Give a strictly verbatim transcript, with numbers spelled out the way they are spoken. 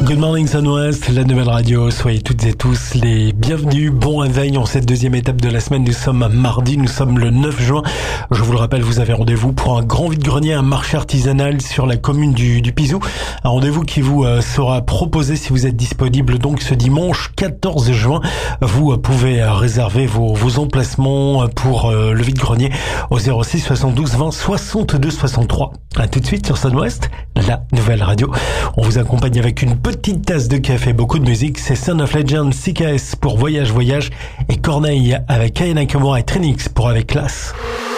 Good morning Sun-Ouest, la nouvelle radio. Soyez toutes et tous les bienvenus. Bon réveil en cette deuxième étape de la semaine. Nous sommes mardi, nous sommes le neuf juin. Je vous le rappelle, vous avez rendez-vous pour un grand vide-grenier, un marché artisanal sur la commune du, du Pizou. Un rendez-vous qui vous euh, sera proposé si vous êtes disponible donc ce dimanche quatorze juin. Vous euh, pouvez euh, réserver vos, vos emplacements pour euh, le vide-grenier au zéro six soixante-douze vingt soixante-deux soixante-trois. À tout de suite sur Sun-Ouest, la nouvelle radio. On vous accompagne avec une petite tasse de café, beaucoup de musique. C'est Son of Legend, C K S pour Voyage Voyage et Corneille avec Aya Nakamura et Trinix pour Avec Classe.